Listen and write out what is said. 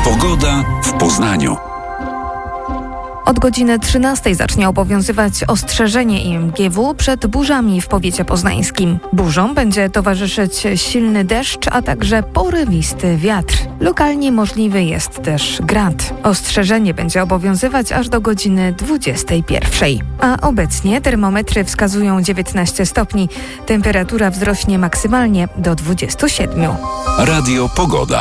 Pogoda w Poznaniu. Od godziny 13 zacznie obowiązywać ostrzeżenie IMGW przed burzami w powiecie poznańskim. Burzom będzie towarzyszyć silny deszcz, a także porywisty wiatr. Lokalnie możliwy jest też grad. Ostrzeżenie będzie obowiązywać aż do godziny 21. A obecnie termometry wskazują 19 stopni. Temperatura wzrośnie maksymalnie do 27. Radio Pogoda.